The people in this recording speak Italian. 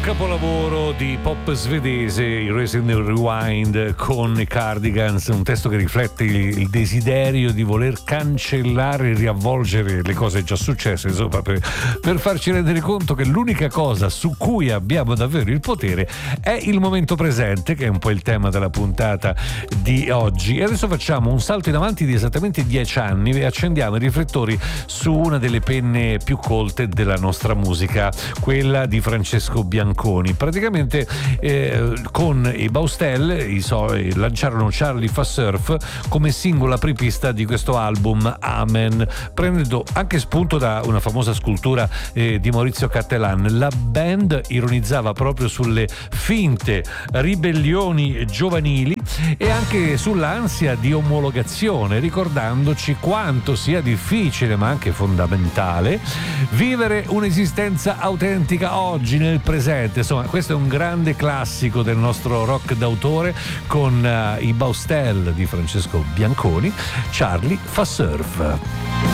Capolavoro di pop svedese, il Raising the Rewind con i Cardigans, un testo che riflette il desiderio di voler cancellare e riavvolgere le cose già successe, insomma, per farci rendere conto che l'unica cosa su cui abbiamo davvero il potere è il momento presente, che è un po' il tema della puntata di oggi. E adesso facciamo un salto in avanti di esattamente 10 anni e accendiamo i riflettori su una delle penne più colte della nostra musica, quella di Francesco Bianconi. Praticamente con i Baustelle lanciarono Charlie fa surf come singolo apripista di questo album Amen, prendendo anche spunto da una famosa scultura di Maurizio Cattelan. La band ironizzava proprio sulle finte ribellioni giovanili e anche sull'ansia di omologazione, ricordandoci quanto sia difficile ma anche fondamentale vivere un'esistenza autentica oggi nel presente. Insomma, questo è un grande classico del nostro rock d'autore con i Baustelle di Francesco Bianconi, Charlie fa surf.